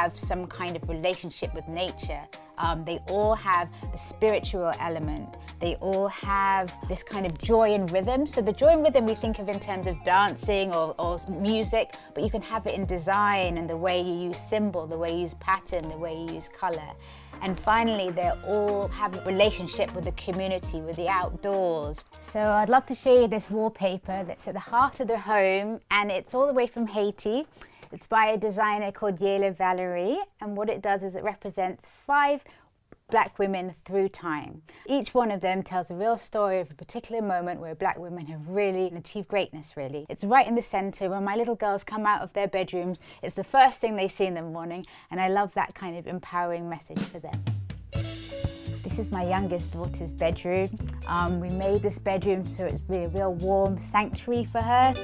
have some kind of relationship with nature. They all have a spiritual element. They all have this kind of joy and rhythm. So the joy and rhythm we think of in terms of dancing or music, but you can have it in design and the way you use symbol, the way you use pattern, the way you use color. And finally, they all have a relationship with the community, with the outdoors. So I'd love to show you this wallpaper that's at the heart of the home, and it's all the way from Haiti. It's by a designer called Yela Valerie, and what it does is it represents 5 Black women through time. Each one of them tells a real story of a particular moment where Black women have really achieved greatness, really. It's right in the center. When my little girls come out of their bedrooms, it's the first thing they see in the morning, and I love that kind of empowering message for them. This is my youngest daughter's bedroom. We made this bedroom so it's really a real warm sanctuary for her.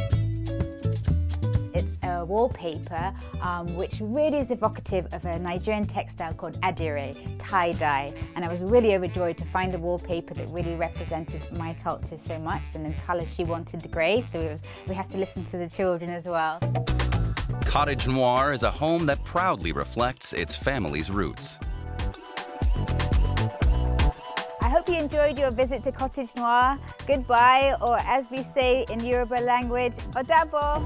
It's a wallpaper which really is evocative of a Nigerian textile called adire, tie-dye. And I was really overjoyed to find a wallpaper that really represented my culture so much, and in colour she wanted the grey, so we have to listen to the children as well. Cottage Noir is a home that proudly reflects its family's roots. I hope you enjoyed your visit to Cottage Noir. Goodbye, or as we say in Yoruba language, Odabo.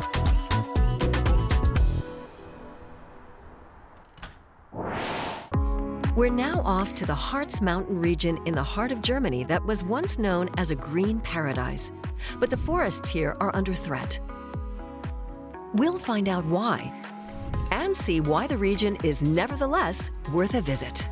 We're now off to the Harz Mountain region in the heart of Germany that was once known as a green paradise. But the forests here are under threat. We'll find out why, and see why the region is nevertheless worth a visit.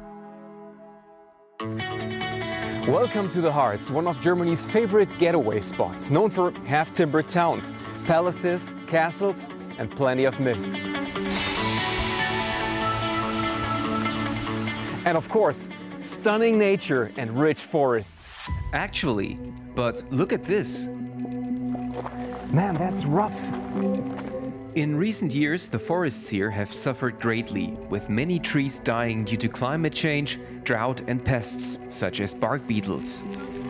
Welcome to the Harz, one of Germany's favorite getaway spots, known for half-timbered towns, palaces, castles, and plenty of myths. And of course, stunning nature and rich forests. Actually, but look at this. Man, that's rough. In recent years, the forests here have suffered greatly, with many trees dying due to climate change, drought and pests, such as bark beetles.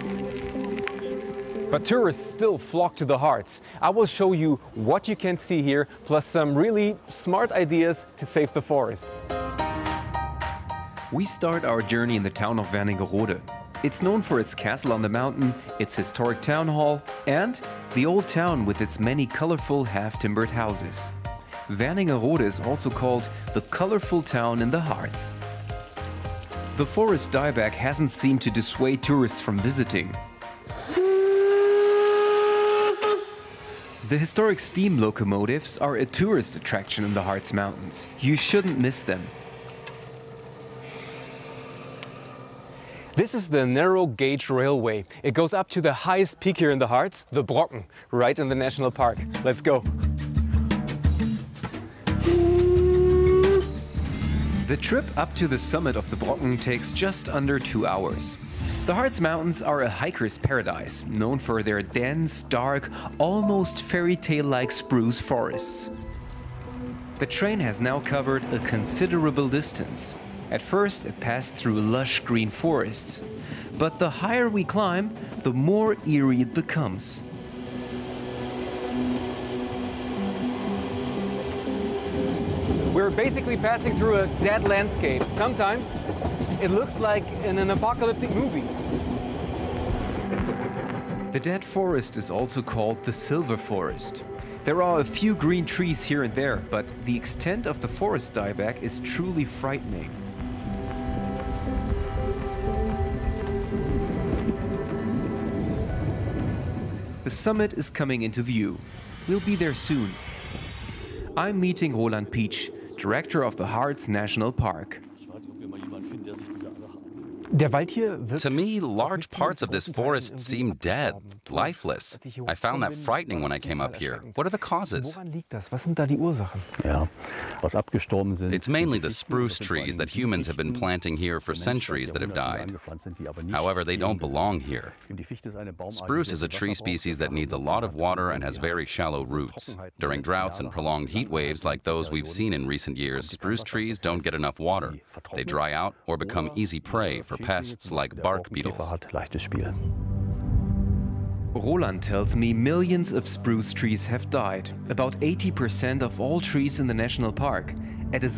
But tourists still flock to the Harz. I will show you what you can see here, plus some really smart ideas to save the forest. We start our journey in the town of Wernigerode. It's known for its castle on the mountain, its historic town hall, and the old town with its many colorful half-timbered houses. Wernigerode is also called the colorful town in the Harz. The forest dieback hasn't seemed to dissuade tourists from visiting. The historic steam locomotives are a tourist attraction in the Harz Mountains. You shouldn't miss them. This is the narrow gauge railway. It goes up to the highest peak here in the Harz, the Brocken, right in the national park. Let's go. The trip up to the summit of the Brocken takes just under 2 hours. The Harz Mountains are a hiker's paradise, known for their dense, dark, almost fairy tale-like spruce forests. The train has now covered a considerable distance. At first, it passed through lush green forests, but the higher we climb, the more eerie it becomes. We're basically passing through a dead landscape. Sometimes it looks like in an apocalyptic movie. The dead forest is also called the Silver Forest. There are a few green trees here and there, but the extent of the forest dieback is truly frightening. The summit is coming into view. We'll be there soon. I'm meeting Roland Pietsch, director of the Harz National Park. To me, large parts of this forest seem dead, lifeless. I found that frightening when I came up here. What are the causes? It's mainly the spruce trees that humans have been planting here for centuries that have died. However, they don't belong here. Spruce is a tree species that needs a lot of water and has very shallow roots. During droughts and prolonged heat waves like those we've seen in recent years, spruce trees don't get enough water. They dry out or become easy prey for pests like bark beetles. Roland tells me millions of spruce trees have died, about 80% of all trees in the national park, at a